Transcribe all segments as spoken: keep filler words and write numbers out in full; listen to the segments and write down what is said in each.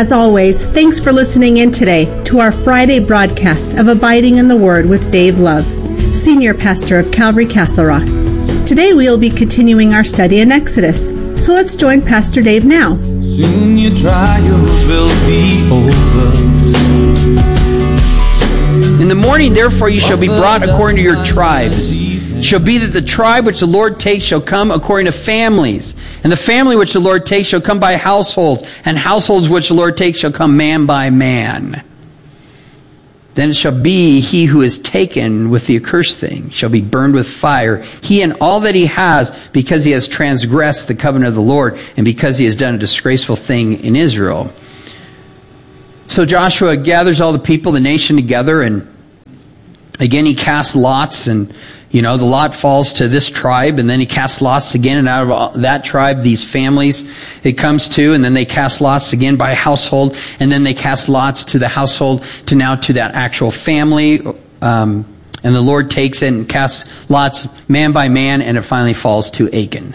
As always, thanks for listening in today to our Friday broadcast of Abiding in the Word with Dave Love, Senior Pastor of Calvary Castle Rock. Today we will be continuing our study in Exodus, so let's join Pastor Dave now. Soon your trials will be over. In the morning, therefore, you shall be brought according to your tribes. It shall be that the tribe which the Lord takes shall come according to families, and the family which the Lord takes shall come by households, and households which the Lord takes shall come man by man. Then it shall be he who is taken with the accursed thing shall be burned with fire, he and all that he has, because he has transgressed the covenant of the Lord, and because he has done a disgraceful thing in Israel. So Joshua gathers all the people, the nation together, and again he casts lots, and you know, the lot falls to this tribe, and then he casts lots again, and out of all, that tribe, these families, it comes to, and then they cast lots again by household, and then they cast lots to the household, to now to that actual family, um, and the Lord takes it and casts lots man by man, and it finally falls to Achan.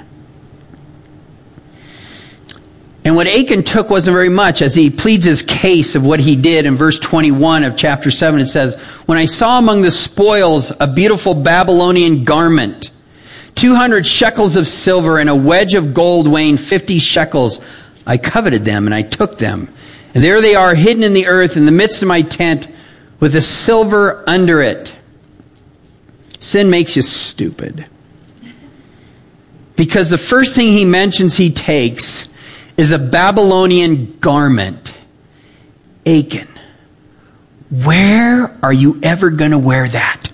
And what Achan took wasn't very much, as he pleads his case of what he did. In verse twenty-one of chapter seven, it says, "When I saw among the spoils a beautiful Babylonian garment, two hundred shekels of silver, and a wedge of gold weighing fifty shekels, I coveted them, and I took them. And there they are, hidden in the earth, in the midst of my tent, with the silver under it." Sin makes you stupid. Because the first thing he mentions he takes is a Babylonian garment. Achan, where are you ever going to wear that?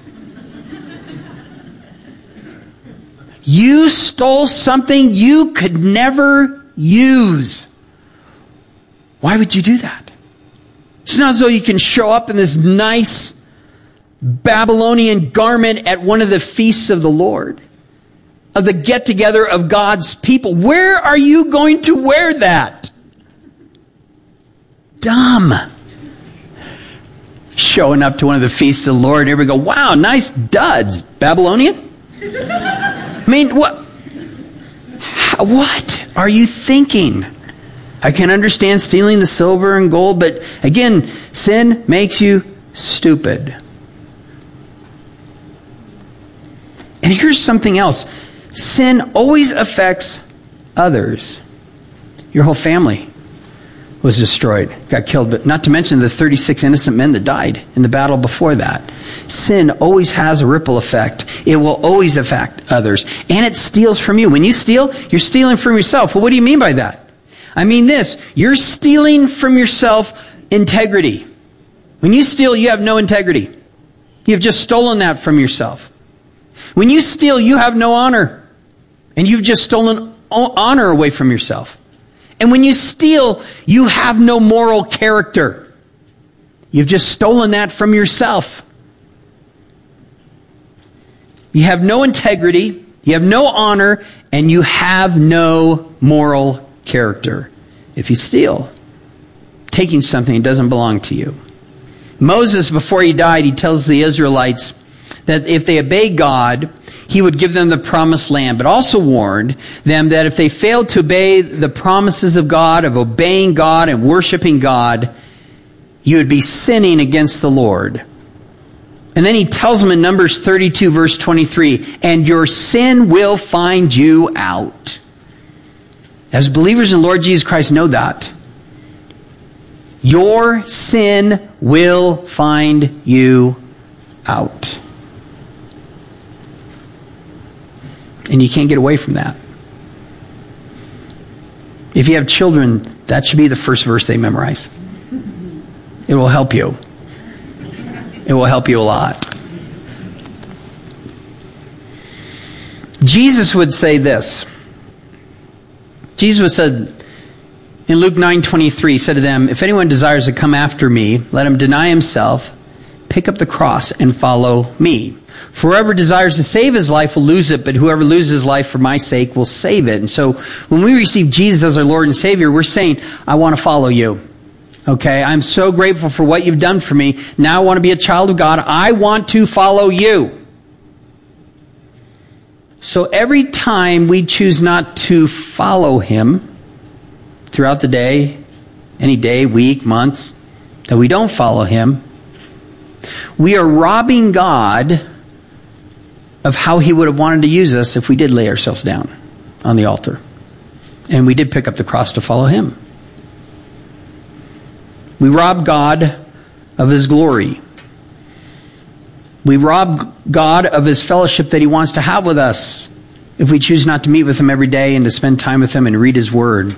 You stole something you could never use. Why would you do that? It's not as though you can show up in this nice Babylonian garment at one of the feasts of the Lord, of the get-together of God's people. Where are you going to wear that? Dumb. Showing up to one of the feasts of the Lord, and everybody go, wow, nice duds. Babylonian? I mean, what? What are you thinking? I can understand stealing the silver and gold, but again, sin makes you stupid. And here's something else. Sin always affects others. Your whole family was destroyed, got killed, but not to mention the thirty-six innocent men that died in the battle before that. Sin always has a ripple effect. It will always affect others. And it steals from you. When you steal, you're stealing from yourself. Well, what do you mean by that? I mean this. You're stealing from yourself integrity. When you steal, you have no integrity. You've just stolen that from yourself. When you steal, you have no honor. And you've just stolen honor away from yourself. And when you steal, you have no moral character. You've just stolen that from yourself. You have no integrity, you have no honor, and you have no moral character if you steal, taking something that doesn't belong to you. Moses, before he died, he tells the Israelites that if they obey God, he would give them the promised land, but also warned them that if they failed to obey the promises of God, of obeying God and worshiping God, you would be sinning against the Lord. And then he tells them in Numbers thirty-two, verse twenty-three, and your sin will find you out. As believers in Lord Jesus Christ, know that. Your sin will find you out. And you can't get away from that. If you have children, that should be the first verse they memorize. It will help you. It will help you a lot. Jesus would say this. Jesus said in Luke nine twenty-three, he said to them, if anyone desires to come after me, let him deny himself, pick up the cross, and follow me. For whoever desires to save his life will lose it, but whoever loses his life for my sake will save it. And so when we receive Jesus as our Lord and Savior, we're saying, I want to follow you. Okay, I'm so grateful for what you've done for me. Now I want to be a child of God. I want to follow you. So every time we choose not to follow him throughout the day, any day, week, months, that we don't follow him, we are robbing God of how he would have wanted to use us if we did lay ourselves down on the altar. And we did pick up the cross to follow him. We rob God of his glory. We rob God of his fellowship that he wants to have with us if we choose not to meet with him every day and to spend time with him and read his word.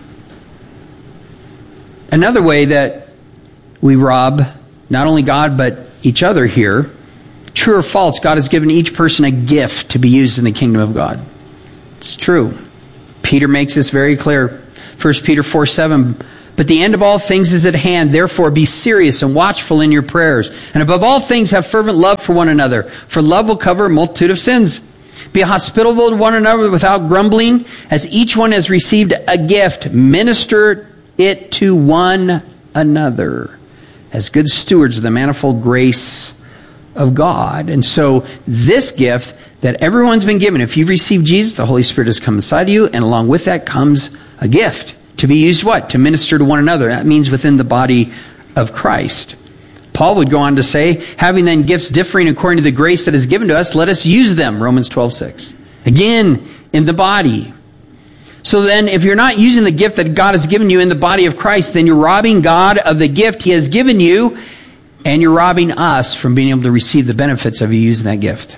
Another way that we rob not only God but each other here, true or false, God has given each person a gift to be used in the kingdom of God. It's true. Peter makes this very clear. First Peter four seven, but the end of all things is at hand. Therefore be serious and watchful in your prayers. And above all things have fervent love for one another. For love will cover a multitude of sins. Be hospitable to one another without grumbling. As each one has received a gift, minister it to one another as good stewards of the manifold grace of God. And so this gift that everyone's been given, if you've received Jesus, the Holy Spirit has come inside of you, and along with that comes a gift to be used what? To minister to one another. That means within the body of Christ. Paul would go on to say, having then gifts differing according to the grace that is given to us, let us use them. Romans twelve six. Again, in the body. So then, if you're not using the gift that God has given you in the body of Christ, then you're robbing God of the gift he has given you, and you're robbing us from being able to receive the benefits of you using that gift.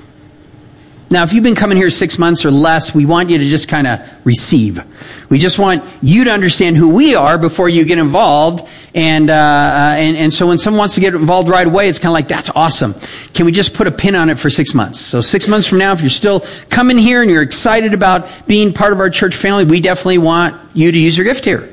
Now, if you've been coming here six months or less, we want you to just kind of receive. We just want you to understand who we are before you get involved. And, uh, and, and so when someone wants to get involved right away, it's kind of like, that's awesome. Can we just put a pin on it for six months? So six months from now, if you're still coming here and you're excited about being part of our church family, we definitely want you to use your gift here.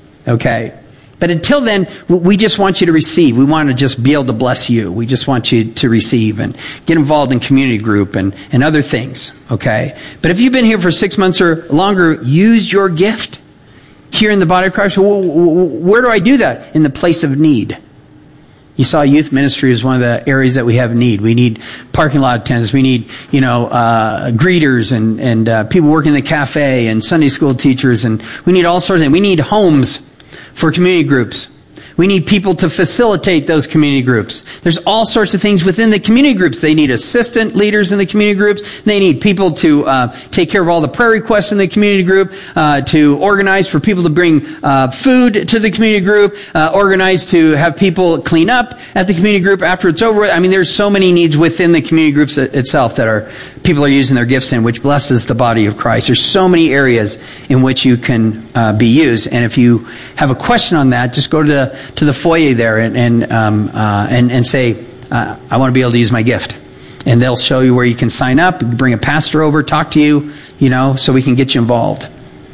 Okay? But until then, we just want you to receive. We want to just be able to bless you. We just want you to receive and get involved in community group and, and other things, okay? But if you've been here for six months or longer, use your gift here in the body of Christ. Where do I do that? In the place of need. You saw youth ministry as one of the areas that we have need. We need parking lot attendants. We need, you know, uh, greeters and, and uh, people working in the cafe and Sunday school teachers. And we need all sorts of things. We need homes for community groups. We need people to facilitate those community groups. There's all sorts of things within the community groups. They need assistant leaders in the community groups. They need people to uh, take care of all the prayer requests in the community group, uh, to organize for people to bring uh, food to the community group, uh, organize to have people clean up at the community group after it's over. I mean, there's so many needs within the community groups itself that are people are using their gifts in, which blesses the body of Christ. There's so many areas in which you can uh, be used. And if you have a question on that, just go to the to the foyer there and and um, uh, and, and say, uh, I want to be able to use my gift. And they'll show you where you can sign up, bring a pastor over, talk to you, you know, so we can get you involved.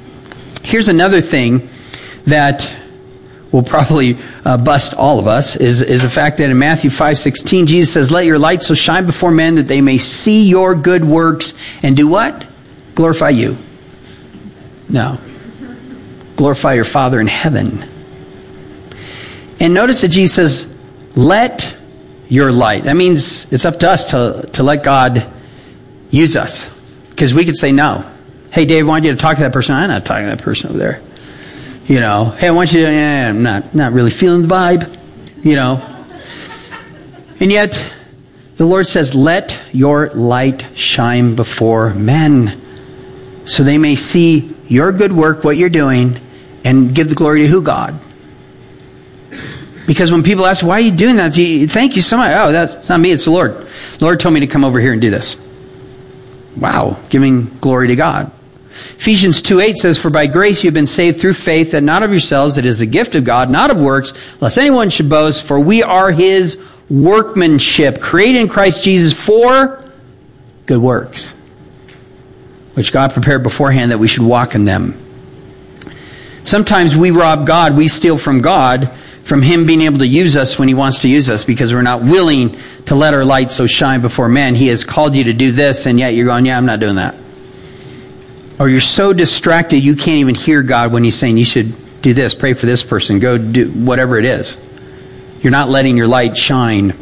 Here's another thing that will probably uh, bust all of us, is, is the fact that in Matthew five sixteen, Jesus says, let your light so shine before men that they may see your good works and do what? Glorify you. No. Glorify your Father in heaven. And notice that Jesus says, let your light. That means it's up to us to, to let God use us. Because we could say no. Hey, Dave, I want you to talk to that person. I'm not talking to that person over there. You know, hey, I want you to, eh, I'm not, not really feeling the vibe. You know. And yet, the Lord says, let your light shine before men, so they may see your good work, what you're doing, and give the glory to who? God. Because when people ask, why are you doing that? Thank you so much. Oh, that's not me, it's the Lord. The Lord told me to come over here and do this. Wow, giving glory to God. Ephesians two eight says, for by grace you have been saved through faith, that not of yourselves, it is a gift of God, not of works, lest anyone should boast, for we are his workmanship, created in Christ Jesus for good works, which God prepared beforehand that we should walk in them. Sometimes we rob God, we steal from God, from him being able to use us when he wants to use us, because we're not willing to let our light so shine before men. He has called you to do this, and yet you're going, yeah, I'm not doing that. Or you're so distracted you can't even hear God when he's saying you should do this, pray for this person, go do whatever it is. You're not letting your light shine.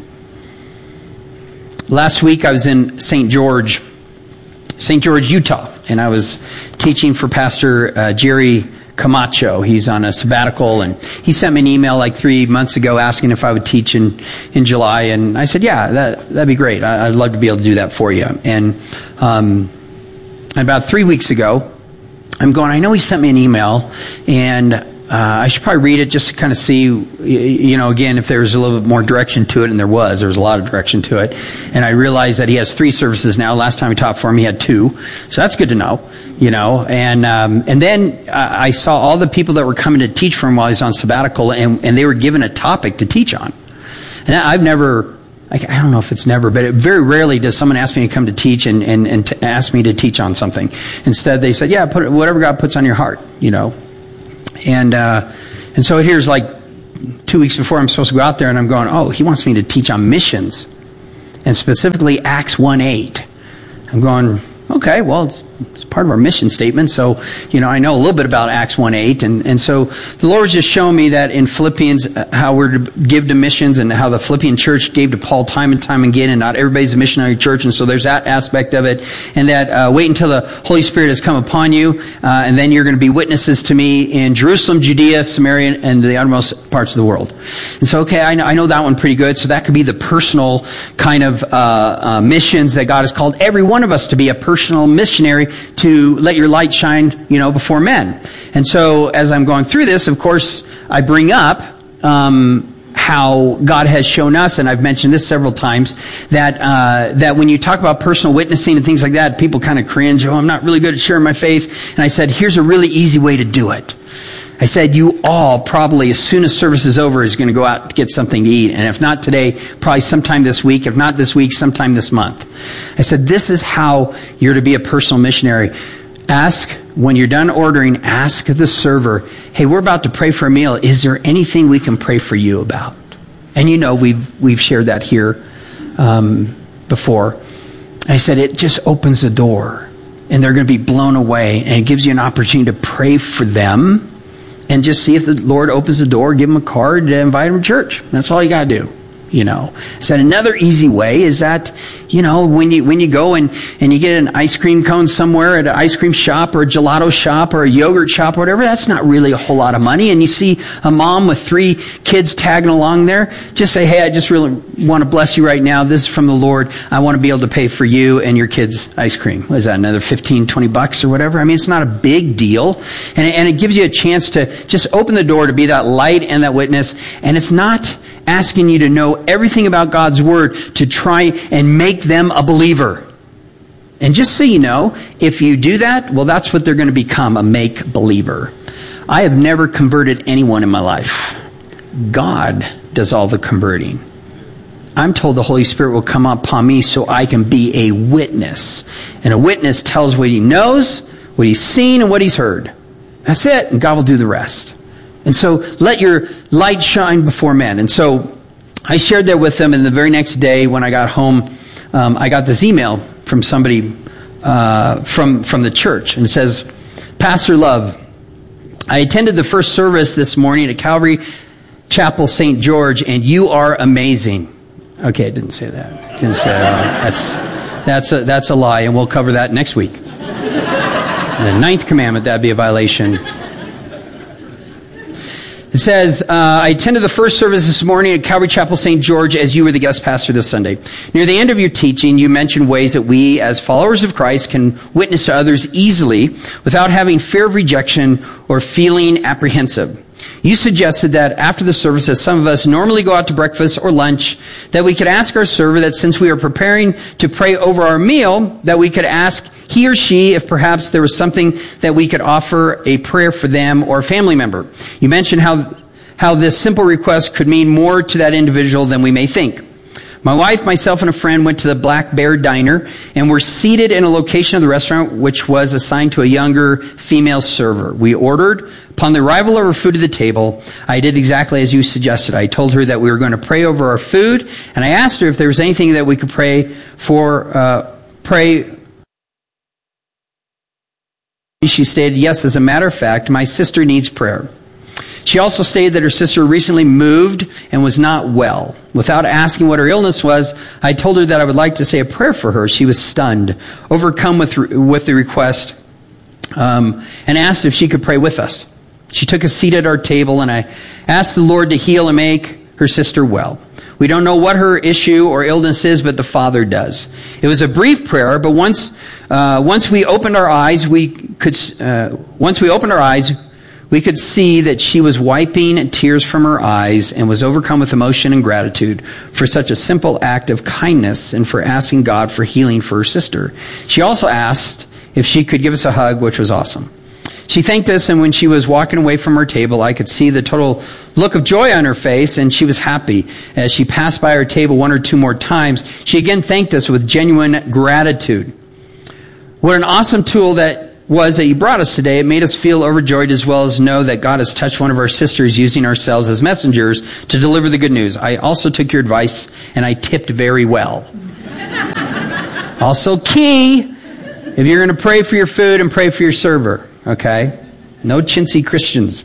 Last week I was in Saint George, Saint George, Utah, and I was teaching for Pastor uh, Jerry Camacho. He's on a sabbatical, and he sent me an email like three months ago asking if I would teach in, in July, and I said, yeah, that, that'd be great. I, I'd love to be able to do that for you. And um, about three weeks ago, I'm going, I know he sent me an email, and Uh, I should probably read it just to kind of see, you know, again, if there's a little bit more direction to it, and there was. There was a lot of direction to it. And I realized that he has three services now. Last time he taught for him, he had two. So that's good to know, you know. And um, and then uh, I saw all the people that were coming to teach for him while he was on sabbatical, and, and they were given a topic to teach on. And I've never... I don't know if it's never, but it, very rarely does someone ask me to come to teach and, and, and to ask me to teach on something. Instead, they said, yeah, put it, whatever God puts on your heart, you know. And uh, and so here's like two weeks before I'm supposed to go out there, and I'm going, oh, he wants me to teach on missions, and specifically Acts one eight. I'm going, okay, well, it's, it's part of our mission statement, so, you know, I know a little bit about Acts one eight, and, and so the Lord was just showing me that in Philippians, how we're to give to missions, and how the Philippian church gave to Paul time and time again, and not everybody's a missionary church, and so there's that aspect of it, and that uh, wait until the Holy Spirit has come upon you, uh, and then you're going to be witnesses to me in Jerusalem, Judea, Samaria, and the uttermost parts of the world. And so, okay, I know, I know that one pretty good, so that could be the personal kind of uh, uh missions that God has called every one of us to be, a personal missionary, to let your light shine, you know, before men. And so as I'm going through this, of course, I bring up um, how God has shown us, and I've mentioned this several times, that uh, that when you talk about personal witnessing and things like that, people kind of cringe. Oh, I'm not really good at sharing my faith. And I said, here's a really easy way to do it. I said, you all probably, as soon as service is over, is going to go out to get something to eat. And if not today, probably sometime this week. If not this week, sometime this month. I said, this is how you're to be a personal missionary. Ask, when you're done ordering, ask the server, hey, we're about to pray for a meal. Is there anything we can pray for you about? And you know, we've, we've shared that here um, before. I said, it just opens the door, and they're going to be blown away, and it gives you an opportunity to pray for them. And just see if the Lord opens the door, give them a card, to invite them to church. That's all you got to do, you know. So another easy way is that, you know, when you when you go and, and you get an ice cream cone somewhere at an ice cream shop or a gelato shop or a yogurt shop or whatever, that's not really a whole lot of money. And you see a mom with three kids tagging along there, just say, hey, I just really want to bless you right now. This is from the Lord. I want to be able to pay for you and your kids' ice cream. What is that, another fifteen, twenty bucks or whatever? I mean, it's not a big deal. And it, and it gives you a chance to just open the door to be that light and that witness. And it's not asking you to know everything about God's Word to try and make them a believer. And just so you know, if you do that, well, that's what they're going to become, a make believer. I have never converted anyone in my life. God does all the converting. I'm told the Holy Spirit will come upon me so I can be a witness. And a witness tells what he knows, what he's seen, and what he's heard. That's it, and God will do the rest. And so let your light shine before men. And so I shared that with them, and the very next day when I got home, um, I got this email from somebody uh, from from the church, and it says, Pastor Love, I attended the first service this morning at Calvary Chapel, Saint George, and you are amazing. Okay, I didn't say that. Didn't say that. That's that's a, that's a lie, and we'll cover that next week. The ninth commandment, that'd be a violation. It says, uh, I attended the first service this morning at Calvary Chapel, Saint George, as you were the guest pastor this Sunday. Near the end of your teaching, you mentioned ways that we, as followers of Christ, can witness to others easily without having fear of rejection or feeling apprehensive. You suggested that after the service, as some of us normally go out to breakfast or lunch, that we could ask our server that since we are preparing to pray over our meal, that we could ask he or she if perhaps there was something that we could offer a prayer for them or a family member. You mentioned how how this simple request could mean more to that individual than we may think. My wife, myself, and a friend went to the Black Bear Diner and were seated in a location of the restaurant which was assigned to a younger female server. We ordered. Upon the arrival of our food to the table, I did exactly as you suggested. I told her that we were going to pray over our food, and I asked her if there was anything that we could pray for, uh, pray. She stated, yes, as a matter of fact, my sister needs prayer. She also stated that her sister recently moved and was not well. Without asking what her illness was, I told her that I would like to say a prayer for her. She was stunned, overcome with with the request, um, and asked if she could pray with us. She took a seat at our table, and I asked the Lord to heal and make her sister well. We don't know what her issue or illness is, but the Father does. It was a brief prayer, but once uh, once we opened our eyes, we could uh, once we opened our eyes, we could see that she was wiping tears from her eyes and was overcome with emotion and gratitude for such a simple act of kindness and for asking God for healing for her sister. She also asked if she could give us a hug, which was awesome. She thanked us, and when she was walking away from her table, I could see the total look of joy on her face, and she was happy. As she passed by our table one or two more times, she again thanked us with genuine gratitude. What an awesome tool that was that you brought us today. It made us feel overjoyed as well as know that God has touched one of our sisters using ourselves as messengers to deliver the good news. I also took your advice, and I tipped very well. Also key, if you're going to pray for your food and pray for your server. Okay? No chintzy Christians.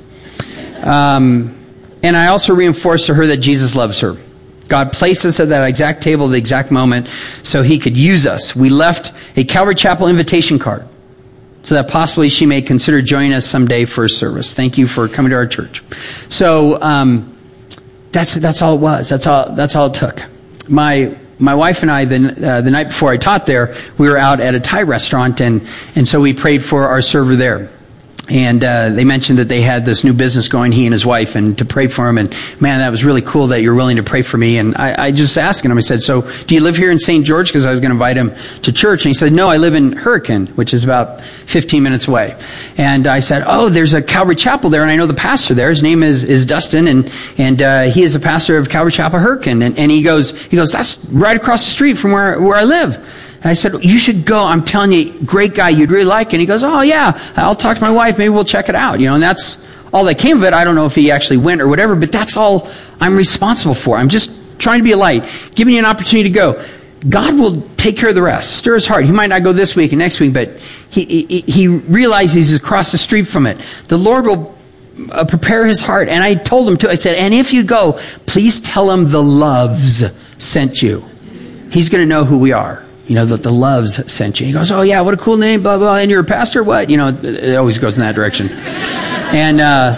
Um, and I also reinforced to her that Jesus loves her. God placed us at that exact table at the exact moment so he could use us. We left a Calvary Chapel invitation card so that possibly she may consider joining us someday for a service. Thank you for coming to our church. So um, that's that's all it was. That's all. That's all it took. My my wife and I, the uh, the night before I taught there, we were out at a Thai restaurant, and and so we prayed for our server there. And uh, they mentioned that they had this new business going, he and his wife, and to pray for him. And man, that was really cool that you're willing to pray for me. And I, I just asked him, I said, so do you live here in Saint George? Because I was going to invite him to church. And he said, no, I live in Hurricane, which is about fifteen minutes away. And I said, oh, there's a Calvary Chapel there, and I know the pastor there. His name is, is Dustin, and and uh, he is the pastor of Calvary Chapel Hurricane. And, and he goes, he goes, that's right across the street from where where I live. And I said, you should go. I'm telling you, great guy. You'd really like it. And he goes, oh, yeah, I'll talk to my wife. Maybe we'll check it out. You know, and that's all that came of it. I don't know if he actually went or whatever, but that's all I'm responsible for. I'm just trying to be a light, giving you an opportunity to go. God will take care of the rest. Stir his heart. He might not go this week and next week, but he he, he realizes he's across the street from it. The Lord will uh, prepare his heart. And I told him, too, I said, and if you go, please tell him the Loves sent you. He's going to know who we are. You know, that the Loves sent you. He goes, oh, yeah, what a cool name, blah, blah, and you're a pastor? What? You know, it always goes in that direction. And,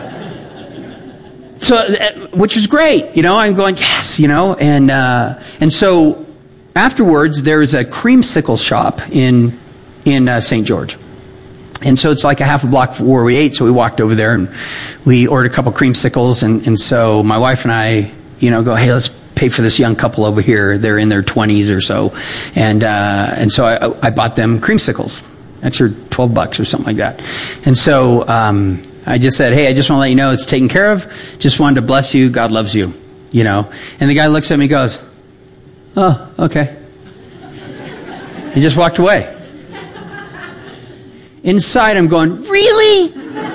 uh, so, which was great. You know, I'm going, yes, you know, and, uh, and so afterwards, there's a creamsicle shop in, in, uh, Saint George. And so it's like a half a block from where we ate, so we walked over there and we ordered a couple creamsicles, and, and so my wife and I, you know, go, hey, let's pay for this young couple over here. They're in their twenties or so. And, uh, and so I, I bought them creamsicles. Extra twelve bucks or something like that. And so, um, I just said, hey, I just want to let you know it's taken care of. Just wanted to bless you. God loves you. You know? And the guy looks at me and goes, oh, okay. He just walked away. Inside I'm going, really?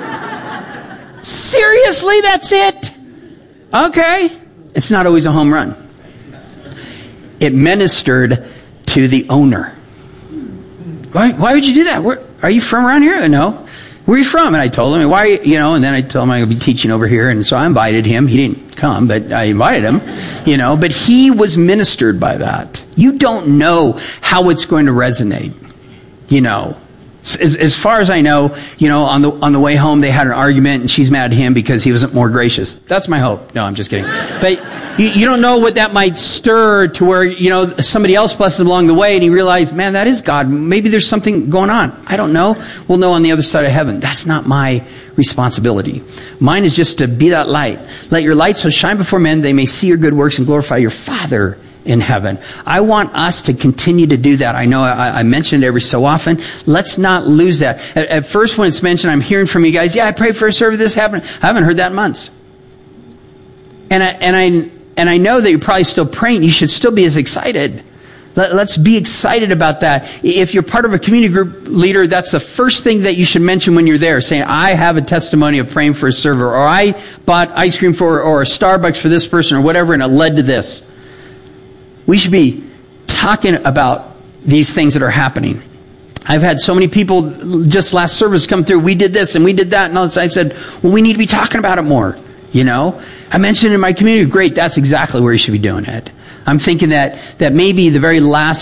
Seriously, that's it? Okay. It's not always a home run. It ministered to the owner. Why, why would you do that? Where, are you from around here? No. Where are you from? And I told him, why, you know, and then I told him I would be teaching over here. And so I invited him. He didn't come, but I invited him, you know, but he was ministered by that. You don't know how it's going to resonate, you know. As, as far as I know, you know, on the on the way home, they had an argument, and she's mad at him because he wasn't more gracious. That's my hope. No, I'm just kidding. But you, you don't know what that might stir to where, you know, somebody else blesses him along the way, and he realized, man, that is God. Maybe there's something going on. I don't know. We'll know on the other side of heaven. That's not my responsibility. Mine is just to be that light. Let your light so shine before men, they may see your good works and glorify your Father in heaven. I want us to continue to do that. I know I, I mention it every so often. Let's not lose that. At, at first, when it's mentioned, I'm hearing from you guys, yeah, I prayed for a service, this happened. I haven't heard that in months. And I, and I, and I know that you're probably still praying. You should still be as excited. Let, let's be excited about that. If you're part of a community group leader, that's the first thing that you should mention when you're there, saying, I have a testimony of praying for a server, or I bought ice cream for, or a Starbucks for this person, or whatever, and it led to this. We should be talking about these things that are happening. I've had so many people just last service come through. We did this and we did that. And all this. I said, well, we need to be talking about it more. You know, I mentioned in my community, great. That's exactly where you should be doing it. I'm thinking that, that maybe the very last,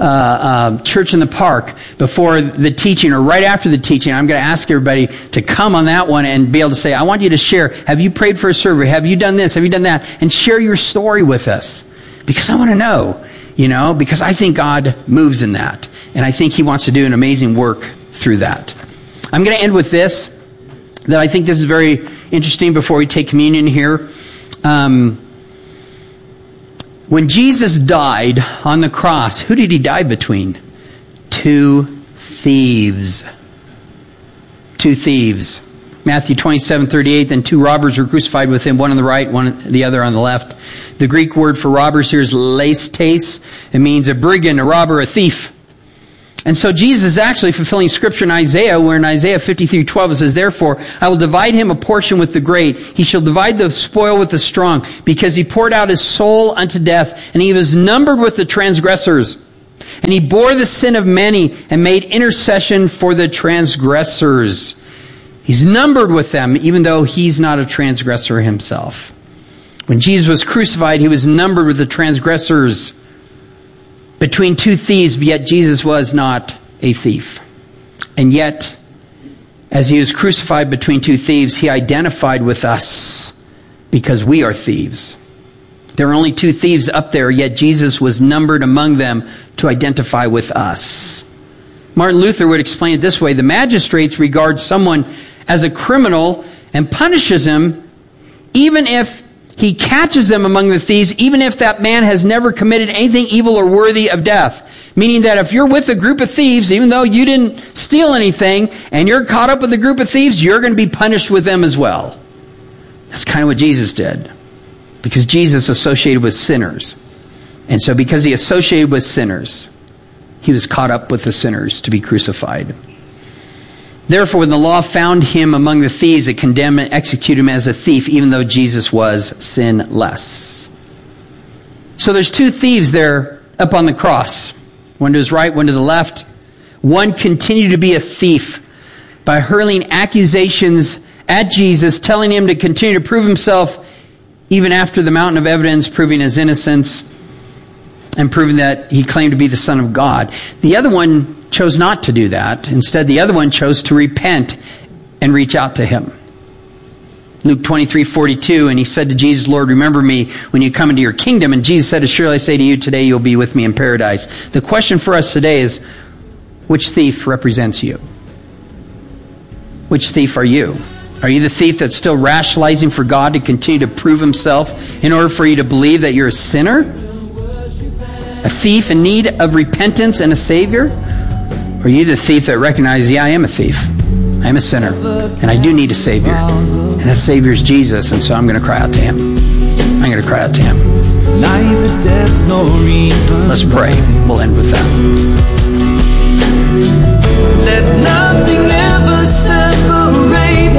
uh, uh, church in the park before the teaching or right after the teaching, I'm going to ask everybody to come on that one and be able to say, I want you to share. Have you prayed for a server? Have you done this? Have you done that? And share your story with us. Because I want to know, you know, because I think God moves in that. And I think he wants to do an amazing work through that. I'm going to end with this, that I think this is very interesting before we take communion here. Um, when Jesus died on the cross, who did he die between? Two thieves. Two thieves. Matthew twenty-seven thirty-eight, then two robbers were crucified with him, one on the right, one the other on the left. The Greek word for robbers here is leistes. It means a brigand, a robber, a thief. And so Jesus is actually fulfilling scripture in Isaiah, where in Isaiah fifty-three twelve it says, therefore, I will divide him a portion with the great. He shall divide the spoil with the strong, because he poured out his soul unto death, and he was numbered with the transgressors. And he bore the sin of many, and made intercession for the transgressors. He's numbered with them, even though he's not a transgressor himself. When Jesus was crucified, he was numbered with the transgressors. Between two thieves, yet Jesus was not a thief. And yet, as he was crucified between two thieves, he identified with us because we are thieves. There are only two thieves up there, yet Jesus was numbered among them to identify with us. Martin Luther would explain it this way: the magistrates regard someone as a criminal and punishes him even if he catches them among the thieves, even if that man has never committed anything evil or worthy of death. Meaning that if you're with a group of thieves, even though you didn't steal anything, and you're caught up with a group of thieves, you're going to be punished with them as well. That's kind of what Jesus did. Because Jesus associated with sinners. And so because he associated with sinners, he was caught up with the sinners to be crucified. Therefore, when the law found him among the thieves, it condemned and executed him as a thief, even though Jesus was sinless. So there's two thieves there up on the cross. One to his right, one to the left. One continued to be a thief by hurling accusations at Jesus, telling him to continue to prove himself even after the mountain of evidence proving his innocence and proving that he claimed to be the Son of God. The other one chose not to do that. Instead, the other one chose to repent and reach out to him. Luke twenty-three forty-two, and he said to Jesus, Lord, remember me when you come into your kingdom. And Jesus said, surely I say to you, today you'll be with me in paradise. The question for us today is, which thief represents you? Which thief are you? Are you the thief that's still rationalizing for God to continue to prove himself in order for you to believe that you're a sinner? A thief in need of repentance and a Savior? Or are you the thief that recognizes, yeah, I am a thief. I am a sinner. And I do need a Savior. And that Savior is Jesus. And so I'm going to cry out to him. I'm going to cry out to him. Neither death nor even Let's pray. We'll end with that. let nothing ever separate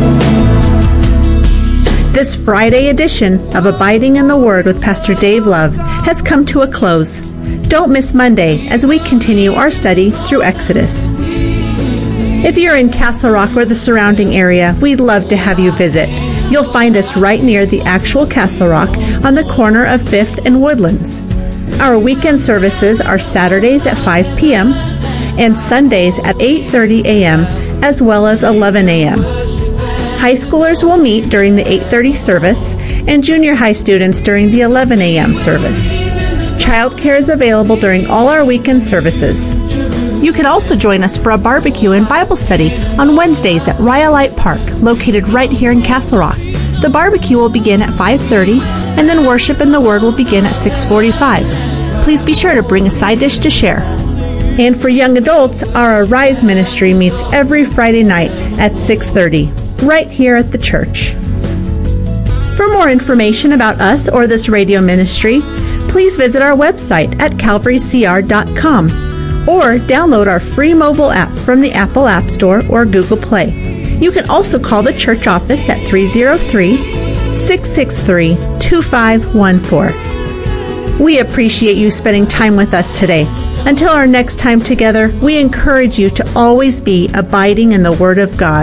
us. This Friday edition of Abiding in the Word with Pastor Dave Love has come to a close. Don't miss Monday as we continue our study through Exodus. If you're in Castle Rock or the surrounding area, we'd love to have you visit. You'll find us right near the actual Castle Rock on the corner of fifth and Woodlands. Our weekend services are Saturdays at five p.m. and Sundays at eight thirty a.m. as well as eleven a.m. High schoolers will meet during the eight thirty service and junior high students during the eleven a.m. service. Childcare is available during all our weekend services. You can also join us for a barbecue and Bible study on Wednesdays at Rhyolite Park, located right here in Castle Rock. The barbecue will begin at five thirty, and then worship and the Word will begin at six forty-five. Please be sure to bring a side dish to share. And for young adults, our Arise ministry meets every Friday night at six thirty, right here at the church. For more information about us or this radio ministry, please visit our website at calvary c r dot com or download our free mobile app from the Apple App Store or Google Play. You can also call the church office at three oh three, six six three, two five one four. We appreciate you spending time with us today. Until our next time together, we encourage you to always be abiding in the Word of God.